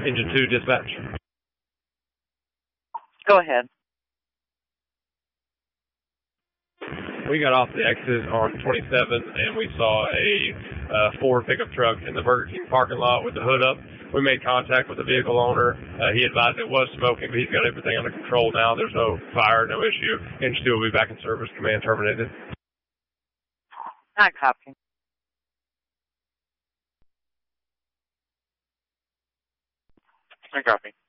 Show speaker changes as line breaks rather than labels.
Engine 2 dispatch.
Go ahead.
We got off the exit on 27 and we saw a Ford pickup truck in the Burger King parking lot with the hood up. We made contact with the vehicle owner. He advised it was smoking, but he's got everything under control now. There's no fire, no issue. Engine 2 will be back in service. Command terminated.
Not copy.
I copy.